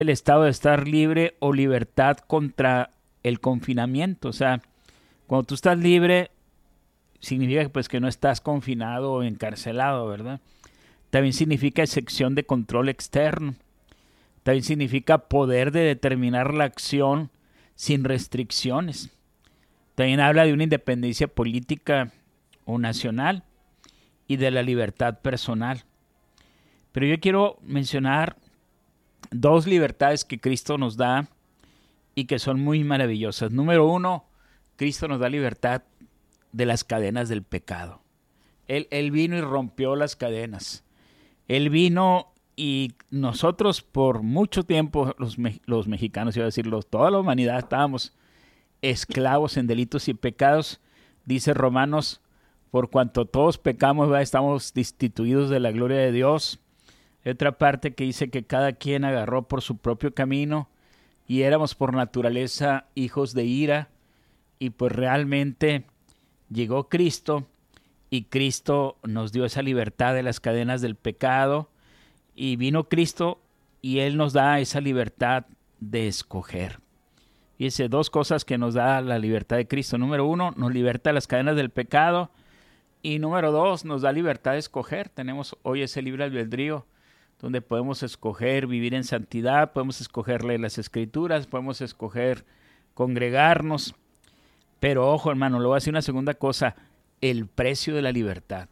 el estado de estar libre o libertad contra el confinamiento. O sea, cuando tú estás libre, significa pues que no estás confinado o encarcelado, ¿verdad? También significa excepción de control externo. También significa poder de determinar la acción sin restricciones. También habla de una independencia política o nacional y de la libertad personal. Pero yo quiero mencionar dos libertades que Cristo nos da y que son muy maravillosas. Número uno, Cristo nos da libertad de las cadenas del pecado. Él vino y rompió las cadenas. Él vino y nosotros por mucho tiempo, los mexicanos, iba a decirlo, toda la humanidad estábamos esclavos en delitos y pecados. Dice Romanos, por cuanto todos pecamos, ¿verdad? Estamos destituidos de la gloria de Dios. Hay otra parte que dice que cada quien agarró por su propio camino y éramos por naturaleza hijos de ira, y pues realmente llegó Cristo y Cristo nos dio esa libertad de las cadenas del pecado, y vino Cristo y Él nos da esa libertad de escoger. Fíjense, dos cosas que nos da la libertad de Cristo. Número uno, nos liberta de las cadenas del pecado, y número dos, nos da libertad de escoger. Tenemos hoy ese libre albedrío donde podemos escoger vivir en santidad, podemos escoger leer las Escrituras, podemos escoger congregarnos. Pero ojo, hermano, le voy a decir una segunda cosa: el precio de la libertad.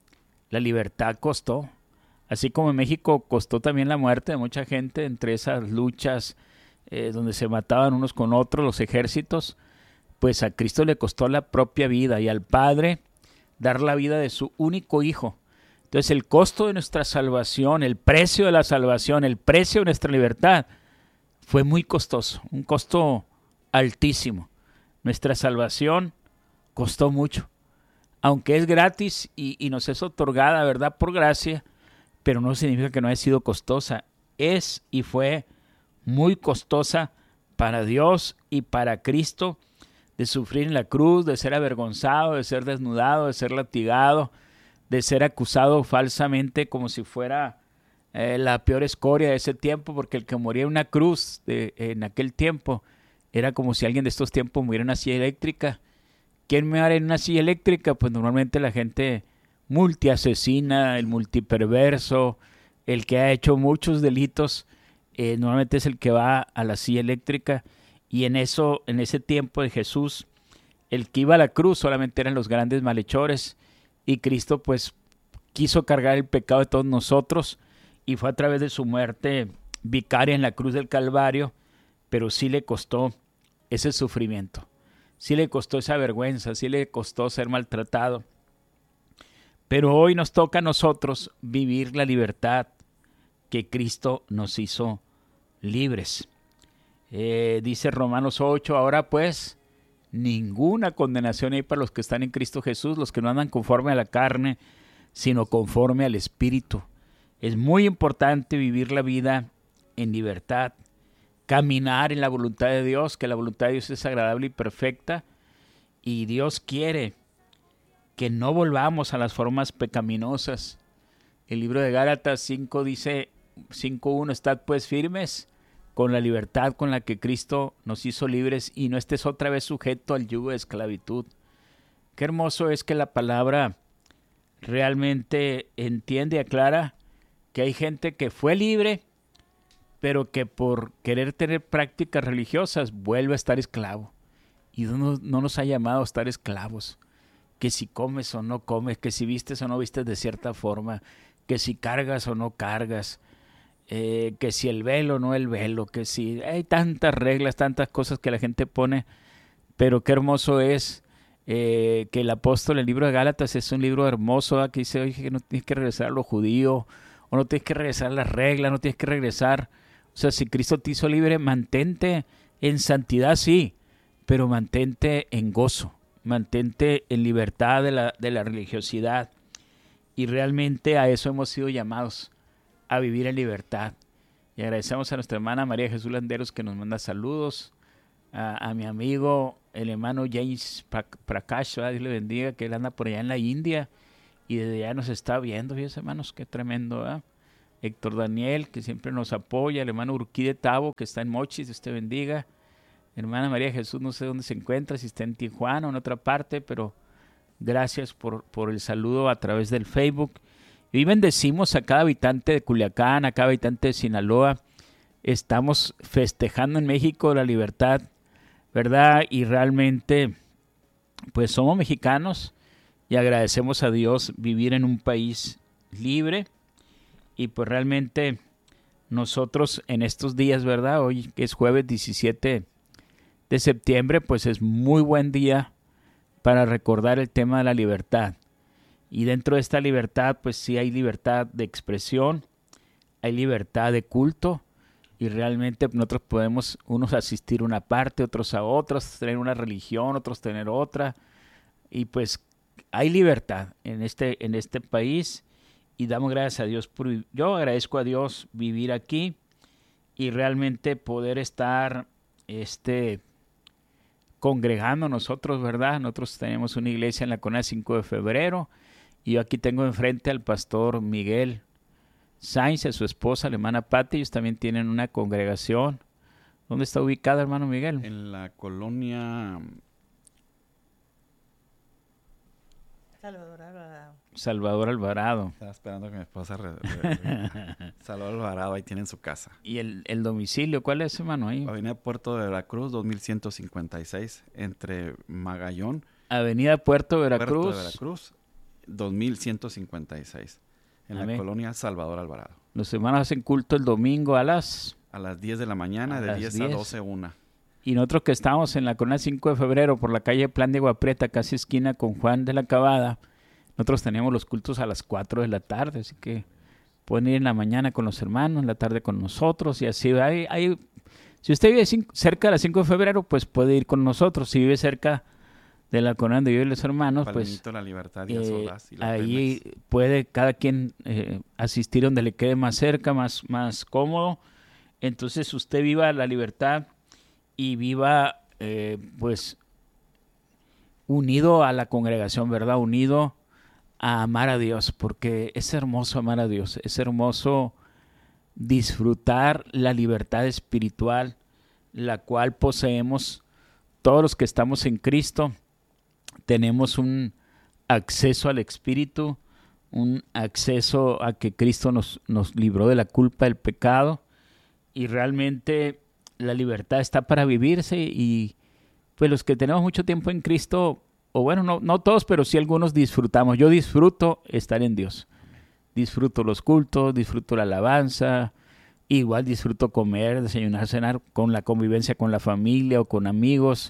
La libertad costó. Así como en México costó también la muerte de mucha gente entre esas luchas donde se mataban unos con otros los ejércitos, pues a Cristo le costó la propia vida, y al Padre dar la vida de su único Hijo. Entonces el costo de nuestra salvación, el precio de la salvación, el precio de nuestra libertad fue muy costoso, un costo altísimo. Nuestra salvación costó mucho, aunque es gratis y nos es otorgada, ¿verdad?, por gracia, pero no significa que no haya sido costosa. Es y fue muy costosa para Dios y para Cristo, de sufrir en la cruz, de ser avergonzado, de ser desnudado, de ser latigado, de ser acusado falsamente como si fuera la peor escoria de ese tiempo, porque el que moría en una cruz en aquel tiempo era como si alguien de estos tiempos muriera en una silla eléctrica. ¿Quién muere en una silla eléctrica? Pues normalmente la gente multiasesina, el multiperverso, el que ha hecho muchos delitos, normalmente es el que va a la silla eléctrica. Y en ese tiempo de Jesús, el que iba a la cruz solamente eran los grandes malhechores, y Cristo pues quiso cargar el pecado de todos nosotros, y fue a través de su muerte vicaria en la cruz del Calvario, pero sí le costó ese sufrimiento, sí le costó esa vergüenza, sí le costó ser maltratado. Pero hoy nos toca a nosotros vivir la libertad que Cristo nos hizo libres. Dice Romanos 8, ahora pues ninguna condenación hay para los que están en Cristo Jesús, los que no andan conforme a la carne, sino conforme al Espíritu. Es muy importante vivir la vida en libertad, caminar en la voluntad de Dios, que la voluntad de Dios es agradable y perfecta, y Dios quiere que no volvamos a las formas pecaminosas. El libro de Gálatas 5 dice, 5:1, estad pues firmes con la libertad con la que Cristo nos hizo libres, y no estés otra vez sujeto al yugo de esclavitud. Qué hermoso es que la palabra realmente entiende y aclara que hay gente que fue libre, pero que por querer tener prácticas religiosas vuelve a estar esclavo. Y no nos ha llamado a estar esclavos. Que si comes o no comes, que si vistes o no vistes de cierta forma, que si cargas o no cargas, que si el velo o no el velo, que si hay tantas reglas, tantas cosas que la gente pone. Pero qué hermoso es que el apóstol, el libro de Gálatas es un libro hermoso, ¿eh? Que dice, oye, que no tienes que regresar a lo judío, o no tienes que regresar a las reglas, no tienes que regresar. O sea, si Cristo te hizo libre, mantente en santidad, sí, pero mantente en gozo, mantente en libertad de la religiosidad. Y realmente a eso hemos sido llamados, a vivir en libertad. Y agradecemos a nuestra hermana María Jesús Landeros, que nos manda saludos, a mi amigo el hermano James Prakash, Dios le bendiga, que él anda por allá en la India y desde allá nos está viendo, fíjense, hermanos, qué tremendo, ¿verdad? Héctor Daniel, que siempre nos apoya, el hermano Urquide Tavo, que está en Mochis, Dios te bendiga. Hermana María Jesús, no sé dónde se encuentra, si está en Tijuana o en otra parte, pero gracias por el saludo a través del Facebook. Y hoy bendecimos a cada habitante de Culiacán, a cada habitante de Sinaloa. Estamos festejando en México la libertad, ¿verdad? Y realmente, pues somos mexicanos y agradecemos a Dios vivir en un país libre. Y pues realmente nosotros en estos días, ¿verdad? Hoy que es jueves 17 de septiembre, pues es muy buen día para recordar el tema de la libertad. Y dentro de esta libertad, pues sí hay libertad de expresión, hay libertad de culto, y realmente nosotros podemos unos asistir a una parte, otros a otras, tener una religión, otros tener otra, y pues hay libertad en este país, y damos gracias a Dios. Yo agradezco a Dios vivir aquí y realmente poder estar congregando nosotros, ¿verdad? Nosotros tenemos una iglesia en la Colonia 5 de Febrero, y yo aquí tengo enfrente al pastor Miguel Sainz, a su esposa, la hermana Pati. Ellos también tienen una congregación. ¿Dónde está ubicada, hermano Miguel? En la colonia Salvador Alvarado. Estaba esperando que mi esposa Salvador Alvarado, ahí tienen su casa. ¿Y el domicilio cuál es, hermano? Ahí. Avenida Puerto de Veracruz, 2156, entre Magallón. Avenida Puerto de Veracruz, 2156, en Amén. La colonia Salvador Alvarado. Los hermanos hacen culto el domingo a las 10 de la mañana, de 10 a 12, 1. Y nosotros que estamos en la Colonia 5 de Febrero, por la calle Plan de Agua Prieta, casi esquina con Juan de la Cabada, nosotros teníamos los cultos a las 4 de la tarde, así que pueden ir en la mañana con los hermanos, en la tarde con nosotros, y así. Si usted vive cerca de la 5 de Febrero, pues puede ir con nosotros. Si vive cerca de la colonia donde viven los hermanos, Palenito, pues La Libertad, y Solas, y ahí puede cada quien asistir donde le quede más cerca, más cómodo. Entonces usted viva la libertad y viva pues unido a la congregación, ¿verdad? Unido a amar a Dios, porque es hermoso amar a Dios, es hermoso disfrutar la libertad espiritual, la cual poseemos todos los que estamos en Cristo. Tenemos un acceso al Espíritu, un acceso a que Cristo nos libró de la culpa del pecado, y realmente la libertad está para vivirse. Y pues los que tenemos mucho tiempo en Cristo, o bueno, no todos, pero sí algunos disfrutamos. Yo disfruto estar en Dios, disfruto los cultos, disfruto la alabanza, igual disfruto comer, desayunar, cenar, con la convivencia con la familia o con amigos.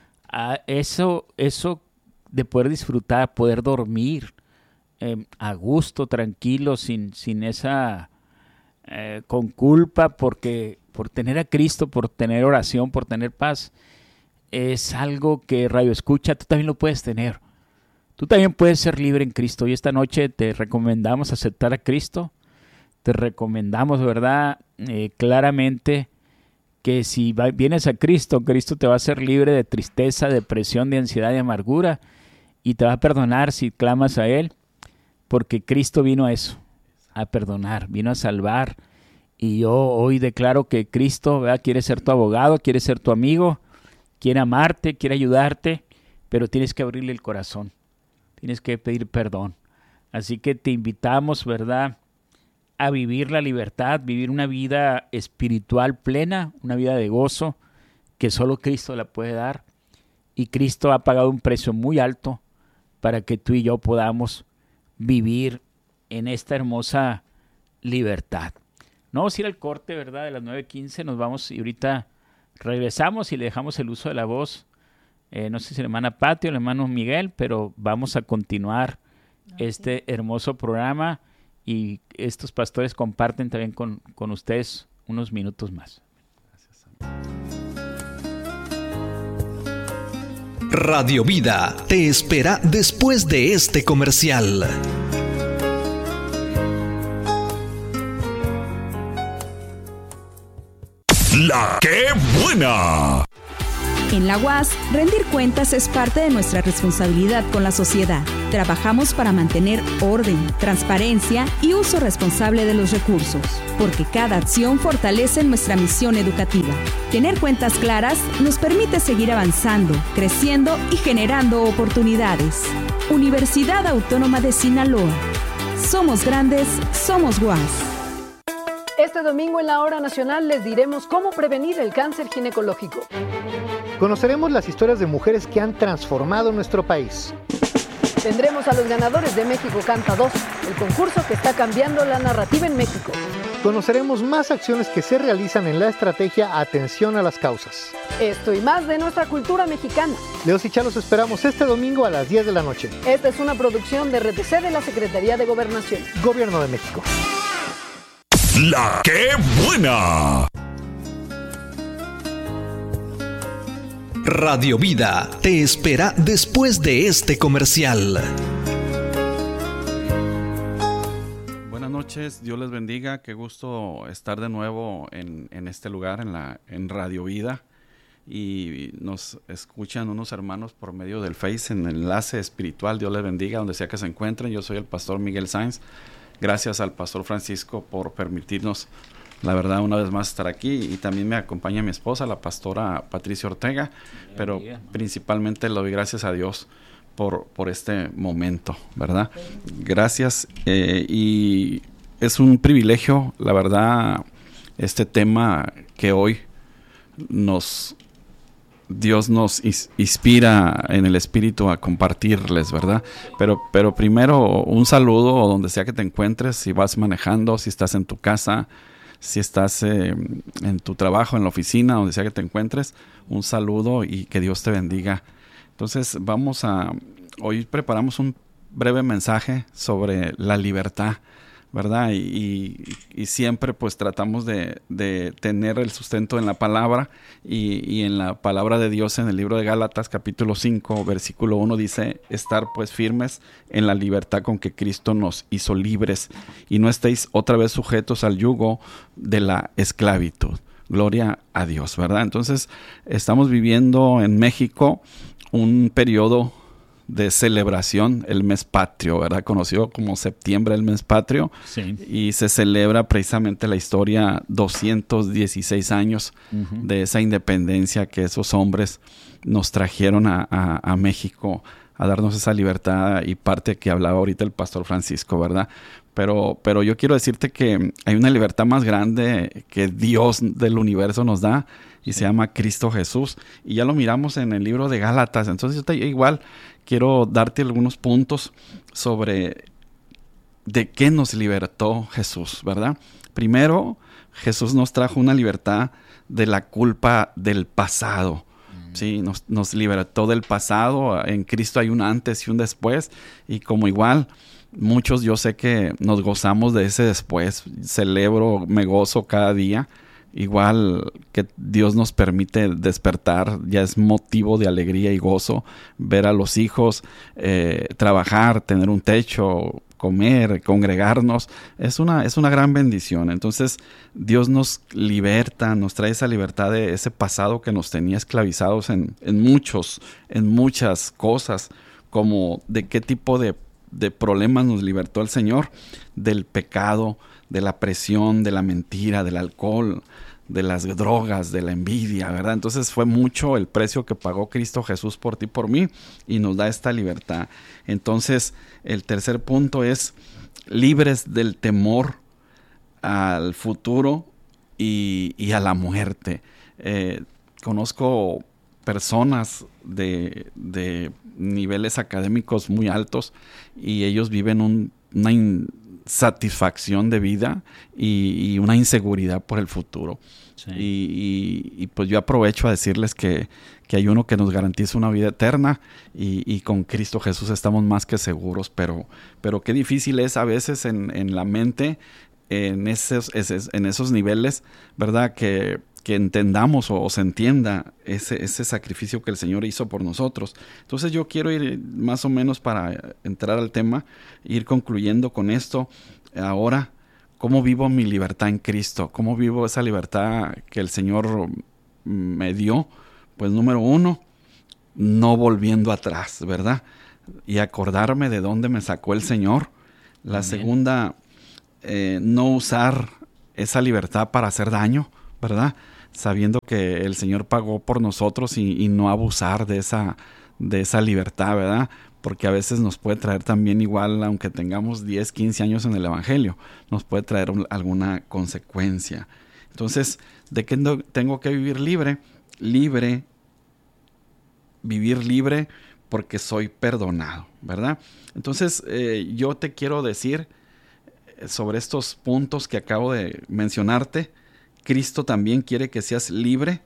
Eso de poder disfrutar, poder dormir a gusto, tranquilo, sin esa con culpa, por tener a Cristo, por tener oración, por tener paz, es algo que Radio Escucha tú también lo puedes tener. Tú también puedes ser libre en Cristo. Y esta noche te recomendamos aceptar a Cristo. Te recomendamos, ¿verdad? Claramente que si vienes a Cristo, Cristo te va a hacer libre de tristeza, depresión, de ansiedad y amargura, y te va a perdonar si clamas a Él, porque Cristo vino a eso, a perdonar, vino a salvar. Y yo hoy declaro que Cristo, ¿verdad?, quiere ser tu abogado, quiere ser tu amigo, quiere amarte, quiere ayudarte, pero tienes que abrirle el corazón, tienes que pedir perdón. Así que te invitamos, ¿verdad?, a vivir la libertad, vivir una vida espiritual plena, una vida de gozo que solo Cristo la puede dar. Y Cristo ha pagado un precio muy alto para que tú y yo podamos vivir en esta hermosa libertad. No vamos a ir al corte, ¿verdad? De las 9:15 nos vamos y ahorita regresamos y le dejamos el uso de la voz. No sé si la hermana Pati o el hermano Miguel, pero vamos a continuar este hermoso programa. Y estos pastores comparten también con ustedes unos minutos más. Gracias. Radio Vida te espera después de este comercial. ¡La qué buena! En la UAS, rendir cuentas es parte de nuestra responsabilidad con la sociedad. Trabajamos para mantener orden, transparencia y uso responsable de los recursos, porque cada acción fortalece nuestra misión educativa. Tener cuentas claras nos permite seguir avanzando, creciendo y generando oportunidades. Universidad Autónoma de Sinaloa. Somos grandes, somos UAS. Este domingo en la Hora Nacional les diremos cómo prevenir el cáncer ginecológico. Conoceremos las historias de mujeres que han transformado nuestro país. Tendremos a los ganadores de México Canta 2, el concurso que está cambiando la narrativa en México. Conoceremos más acciones que se realizan en la estrategia Atención a las Causas. Esto y más de nuestra cultura mexicana. Leos y Chá los esperamos este domingo a las 10 de la noche. Esta es una producción de RTC de la Secretaría de Gobernación. Gobierno de México. La ¡Qué buena! Radio Vida te espera después de este comercial. Buenas noches, Dios les bendiga. Qué gusto estar de nuevo en este lugar, en Radio Vida. Y nos escuchan unos hermanos por medio del Face en el enlace espiritual. Dios les bendiga donde sea que se encuentren. Yo soy el pastor Miguel Sáenz. Gracias al pastor Francisco por permitirnos, la verdad, una vez más estar aquí. Y también me acompaña mi esposa, la pastora Patricia Ortega. Pero principalmente le doy gracias a Dios por este momento, ¿verdad? Gracias. Y es un privilegio, la verdad, este tema que hoy Dios nos inspira en el espíritu a compartirles, ¿verdad? Pero primero un saludo donde sea que te encuentres, si vas manejando, si estás en tu casa, si estás en tu trabajo, en la oficina, donde sea que te encuentres, un saludo y que Dios te bendiga. Entonces hoy preparamos un breve mensaje sobre la libertad, ¿verdad? Y siempre pues tratamos de tener el sustento en la palabra y en la palabra de Dios en el libro de Gálatas capítulo 5 versículo 1 dice: estar pues firmes en la libertad con que Cristo nos hizo libres y no estéis otra vez sujetos al yugo de la esclavitud. Gloria a Dios, ¿verdad? Entonces estamos viviendo en México un periodo de celebración, el mes patrio, ¿verdad? Conocido como septiembre, el mes patrio. Sí. Y se celebra precisamente la historia 216 años de esa independencia que esos hombres nos trajeron a México a darnos esa libertad y parte que hablaba ahorita el pastor Francisco, ¿verdad? Pero yo quiero decirte que hay una libertad más grande que Dios del universo nos da y se llama Cristo Jesús. Y ya lo miramos en el libro de Gálatas. Entonces yo igual quiero darte algunos puntos sobre de qué nos libertó Jesús, ¿verdad? Primero, Jesús nos trajo una libertad de la culpa del pasado. Sí, nos libertó del pasado. En Cristo hay un antes y un después. Y como igual, muchos yo sé que nos gozamos de ese después. Celebro, me gozo cada día. Igual que Dios nos permite despertar, ya es motivo de alegría y gozo ver a los hijos trabajar, tener un techo, comer, congregarnos. Es una gran bendición. Entonces Dios nos liberta, nos trae esa libertad de ese pasado que nos tenía esclavizados en muchas cosas, como de qué tipo de problemas nos libertó el Señor, del pecado, de la presión, de la mentira, del alcohol, de las drogas, de la envidia, ¿verdad? Entonces fue mucho el precio que pagó Cristo Jesús por ti y por mí y nos da esta libertad. Entonces el tercer punto es libres del temor al futuro y a la muerte. Conozco personas de niveles académicos muy altos y ellos viven una insatisfacción de vida y una inseguridad por el futuro. Sí. Y pues yo aprovecho a decirles que hay uno que nos garantiza una vida eterna y con Cristo Jesús estamos más que seguros, pero qué difícil es a veces en la mente, en esos niveles, ¿verdad? Que entendamos o se entienda ese sacrificio que el Señor hizo por nosotros. Entonces yo quiero ir más o menos para entrar al tema, ir concluyendo con esto. Ahora, ¿cómo vivo mi libertad en Cristo? ¿Cómo vivo esa libertad que el Señor me dio Pues número 1, no volviendo atrás, ¿verdad? Y acordarme de dónde me sacó el Señor. La segunda, no usar esa libertad para hacer daño, ¿verdad? Sabiendo que el Señor pagó por nosotros y no abusar de esa libertad, ¿verdad? Porque a veces nos puede traer también igual, aunque tengamos 10, 15 años en el Evangelio, nos puede traer alguna consecuencia. Entonces, ¿de qué tengo que vivir libre? Vivir libre porque soy perdonado, ¿verdad? Entonces, yo te quiero decir sobre estos puntos que acabo de mencionarte. Cristo también quiere que seas libre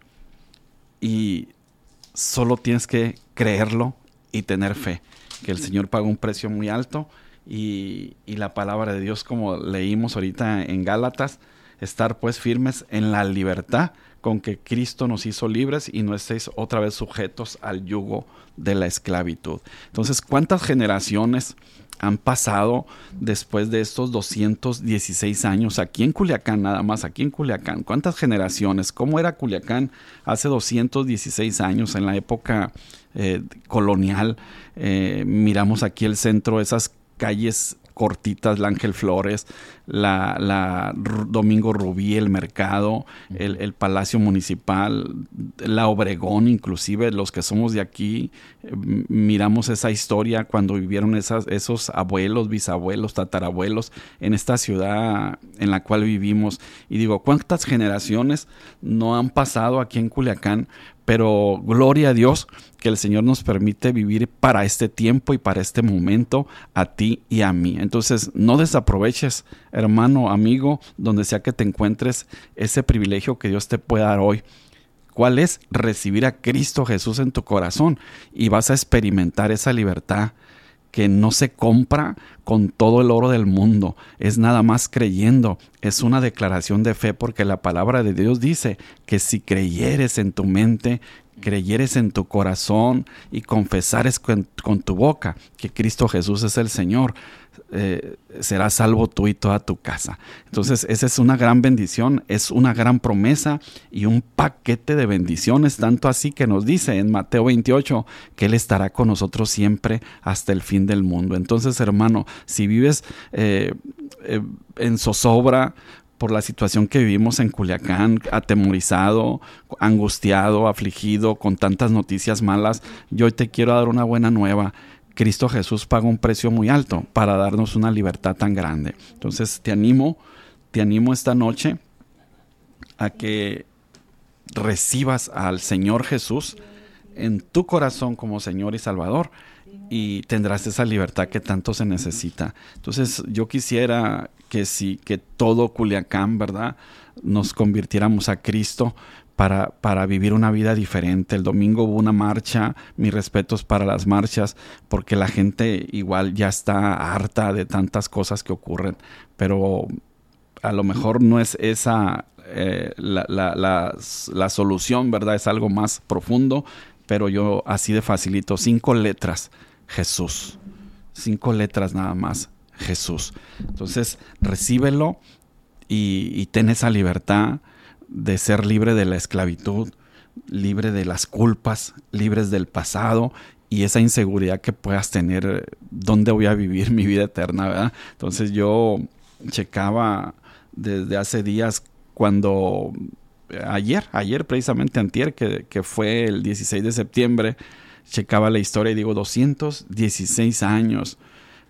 y solo tienes que creerlo y tener fe, que el Señor pagó un precio muy alto y la palabra de Dios, como leímos ahorita en Gálatas, estar pues firmes en la libertad con que Cristo nos hizo libres y no estéis otra vez sujetos al yugo de la esclavitud. Entonces, ¿cuántas generaciones han pasado después de estos 216 años aquí en Culiacán, nada más aquí en Culiacán? ¿Cuántas generaciones? ¿Cómo era Culiacán hace 216 años en la época colonial? Miramos aquí el centro, esas calles cortitas, la Ángel Flores, la Domingo Rubí, el mercado, el Palacio Municipal, la Obregón, inclusive los que somos de aquí, miramos esa historia cuando vivieron esos abuelos, bisabuelos, tatarabuelos en esta ciudad en la cual vivimos. Y digo, ¿cuántas generaciones no han pasado aquí en Culiacán? Pero gloria a Dios que el Señor nos permite vivir para este tiempo y para este momento, a ti y a mí. Entonces, no desaproveches, hermano, amigo, donde sea que te encuentres, ese privilegio que Dios te puede dar hoy. ¿Cuál es? Recibir a Cristo Jesús en tu corazón y vas a experimentar esa libertad que no se compra con todo el oro del mundo, es nada más creyendo, es una declaración de fe, porque la palabra de Dios dice que si creyeres en tu mente, creyeres en tu corazón y confesares con tu boca que Cristo Jesús es el Señor, serás salvo tú y toda tu casa. Entonces, esa es una gran bendición, es una gran promesa y un paquete de bendiciones, tanto así que nos dice en Mateo 28 que Él estará con nosotros siempre hasta el fin del mundo. Entonces, hermano, si vives en zozobra por la situación que vivimos en Culiacán, atemorizado, angustiado, afligido, con tantas noticias malas, yo hoy te quiero dar una buena nueva. Cristo Jesús pagó un precio muy alto para darnos una libertad tan grande. Entonces te animo esta noche a que recibas al Señor Jesús en tu corazón como Señor y Salvador y tendrás esa libertad que tanto se necesita. Entonces yo quisiera que todo Culiacán, ¿verdad?, nos convirtiéramos a Cristo para vivir una vida diferente. El domingo hubo una marcha, mis respetos para las marchas, porque la gente igual ya está harta de tantas cosas que ocurren, pero a lo mejor no es esa la solución, ¿verdad? Es algo más profundo, pero yo así de facilito, 5 letras, Jesús, 5 letras nada más, Jesús. Entonces recíbelo y ten esa libertad de ser libre de la esclavitud, libre de las culpas, libres del pasado y esa inseguridad que puedas tener, ¿dónde voy a vivir mi vida eterna, verdad? Entonces yo checaba desde hace días cuando ayer precisamente antier, que fue el 16 de septiembre, checaba la historia y digo, 216 años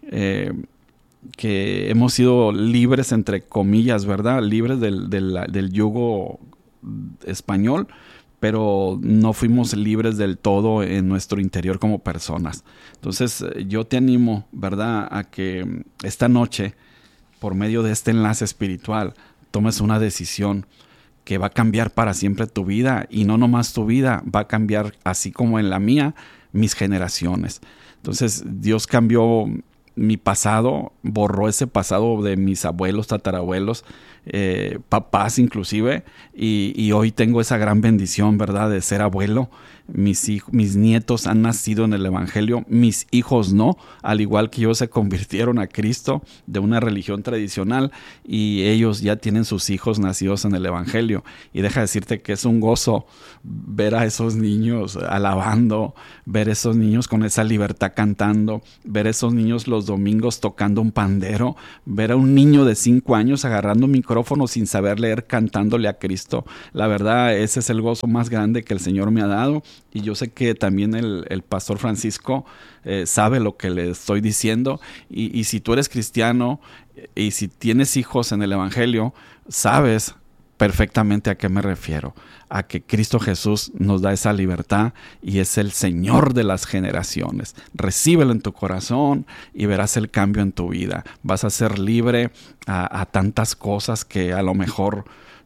que hemos sido libres, entre comillas, ¿verdad? Libres del yugo español, pero no fuimos libres del todo en nuestro interior como personas. Entonces yo te animo, ¿verdad?, a que esta noche, por medio de este enlace espiritual, tomes una decisión que va a cambiar para siempre tu vida, y no nomás tu vida, va a cambiar, así como en la mía, mis generaciones. Entonces Dios cambió mi pasado, borró ese pasado de mis abuelos, tatarabuelos, papás inclusive, y hoy tengo esa gran bendición, ¿verdad?, de ser abuelo. Mis nietos han nacido en el Evangelio, mis hijos no, al igual que yo se convirtieron a Cristo de una religión tradicional y ellos ya tienen sus hijos nacidos en el Evangelio. Y deja decirte que es un gozo ver a esos niños alabando, ver a esos niños con esa libertad cantando, ver a esos niños los domingos tocando un pandero, ver a un niño de 5 años agarrando un micrófono sin saber leer cantándole a Cristo. La verdad, ese es el gozo más grande que el Señor me ha dado. Y yo sé que también el pastor Francisco sabe lo que le estoy diciendo. Y si tú eres cristiano y si tienes hijos en el Evangelio, sabes perfectamente a qué me refiero. A que Cristo Jesús nos da esa libertad y es el Señor de las generaciones. Recíbelo en tu corazón y verás el cambio en tu vida. Vas a ser libre a tantas cosas que a lo mejor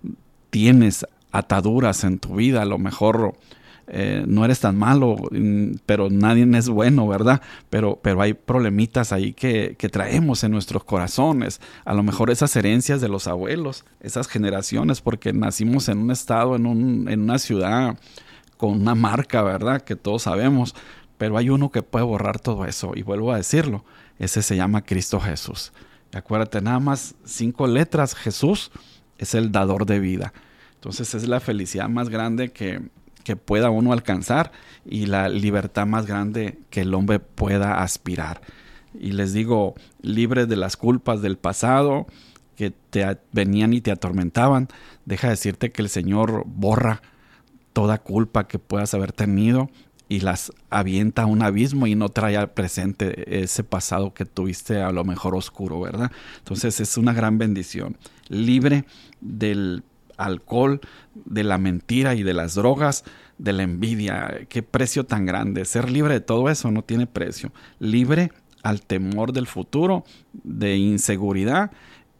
tienes ataduras en tu vida. A lo mejor no eres tan malo, pero nadie es bueno, ¿verdad? Pero hay problemitas ahí que traemos en nuestros corazones. A lo mejor esas herencias de los abuelos, esas generaciones, porque nacimos en un estado, en una ciudad con una marca, ¿verdad?, que todos sabemos. Pero hay uno que puede borrar todo eso. Y vuelvo a decirlo, ese se llama Cristo Jesús. Acuérdate, nada más 5 letras, Jesús es el dador de vida. Entonces es la felicidad más grande que pueda uno alcanzar y la libertad más grande que el hombre pueda aspirar. Y les digo, libre de las culpas del pasado que te venían y te atormentaban, deja decirte que el Señor borra toda culpa que puedas haber tenido y las avienta a un abismo y no trae al presente ese pasado que tuviste a lo mejor oscuro, ¿verdad? Entonces es una gran bendición. Libre del alcohol, de la mentira y de las drogas, de la envidia. Qué precio tan grande. Ser libre de todo eso no tiene precio. Libre al temor del futuro, de inseguridad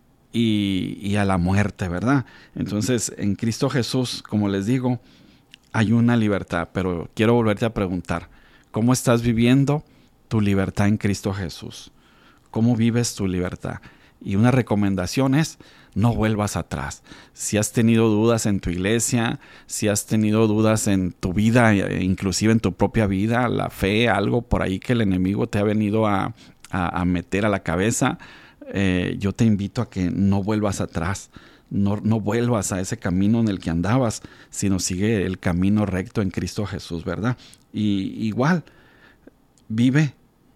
y a la muerte, ¿verdad? Entonces, en Cristo Jesús, como les digo, hay una libertad. Pero quiero volverte a preguntar, ¿cómo estás viviendo tu libertad en Cristo Jesús? ¿Cómo vives tu libertad? Y una recomendación es, no vuelvas atrás. Si has tenido dudas en tu iglesia, si has tenido dudas en tu vida, inclusive en tu propia vida, la fe, algo por ahí que el enemigo te ha venido a meter a la cabeza, yo te invito a que no vuelvas atrás. No vuelvas a ese camino en el que andabas, sino sigue el camino recto en Cristo Jesús, ¿verdad? Y igual, vive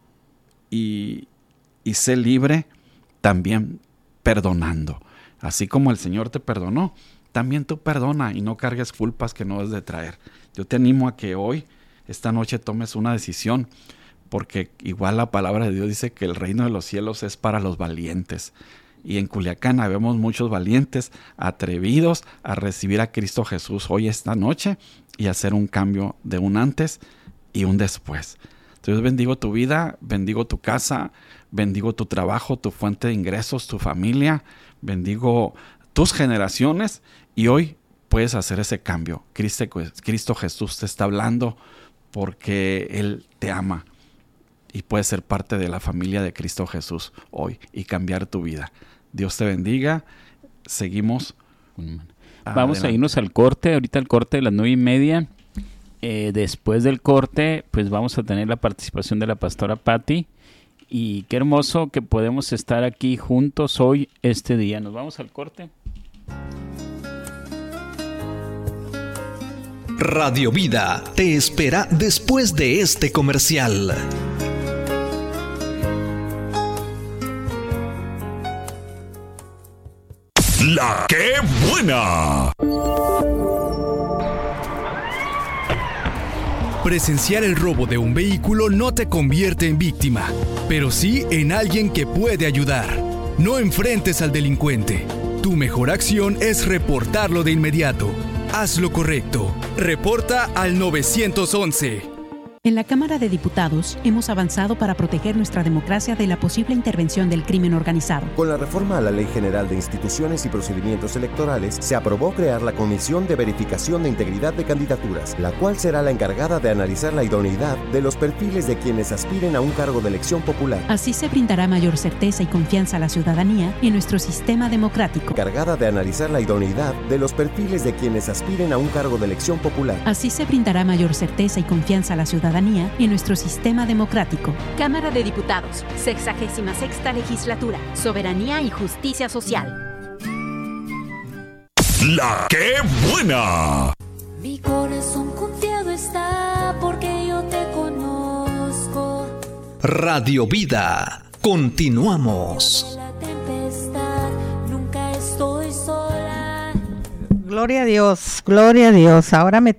y sé libre también perdonando. Así como el Señor te perdonó, también tú perdona y no cargues culpas que no debes de traer. Yo te animo a que hoy, esta noche, tomes una decisión, porque igual la palabra de Dios dice que el reino de los cielos es para los valientes. Y en Culiacán habemos muchos valientes, atrevidos a recibir a Cristo Jesús hoy, esta noche, y hacer un cambio de un antes y un después. Entonces bendigo tu vida, bendigo tu casa, bendigo tu trabajo, tu fuente de ingresos, tu familia, bendigo tus generaciones y hoy puedes hacer ese cambio. Cristo Jesús te está hablando porque Él te ama y puedes ser parte de la familia de Cristo Jesús hoy y cambiar tu vida. Dios te bendiga. Seguimos. Vamos a irnos al corte, ahorita el corte de las 9:30. Después del corte, pues vamos a tener la participación de la pastora Patti. Y qué hermoso que podemos estar aquí juntos hoy, este día. Nos vamos al corte. Radio Vida te espera después de este comercial. ¡La qué buena! Presenciar el robo de un vehículo no te convierte en víctima, pero sí en alguien que puede ayudar. No enfrentes al delincuente. Tu mejor acción es reportarlo de inmediato. Haz lo correcto. Reporta al 911. En la Cámara de Diputados hemos avanzado para proteger nuestra democracia de la posible intervención del crimen organizado. Con la reforma a la Ley General de Instituciones y Procedimientos Electorales, se aprobó crear la Comisión de Verificación de Integridad de Candidaturas, la cual será la encargada de analizar la idoneidad de los perfiles de quienes aspiren a un cargo de elección popular. Así se brindará mayor certeza y confianza a la ciudadanía en nuestro sistema democrático. Encargada de analizar la idoneidad de los perfiles de quienes aspiren a un cargo de elección popular. Así se brindará mayor certeza y confianza a la ciudadanía en nuestro sistema democrático. Cámara de Diputados, 66ª Legislatura, Soberanía y Justicia Social. ¡La qué buena! Mi corazón confiado está porque yo te conozco. Radio Vida, continuamos. La tempestad, nunca estoy sola. Gloria a Dios, gloria a Dios. Ahora me